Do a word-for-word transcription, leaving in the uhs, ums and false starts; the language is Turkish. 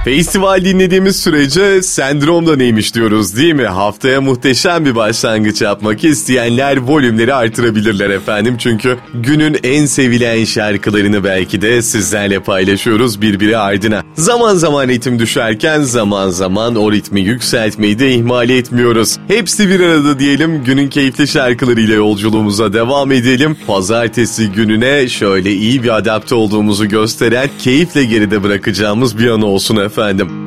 Festival dinlediğimiz sürece sendrom da neymiş diyoruz değil mi? Haftaya muhteşem bir başlangıç yapmak isteyenler volümleri artırabilirler efendim. Çünkü günün en sevilen şarkılarını belki de sizlerle paylaşıyoruz birbiri ardına. Zaman zaman ritim düşerken zaman zaman o ritmi yükseltmeyi de ihmal etmiyoruz. Hepsi bir arada diyelim, günün keyifli şarkılarıyla yolculuğumuza devam edelim. Pazartesi gününe şöyle iyi bir adapte olduğumuzu gösteren, keyifle geride bırakacağımız bir an olsun efendim.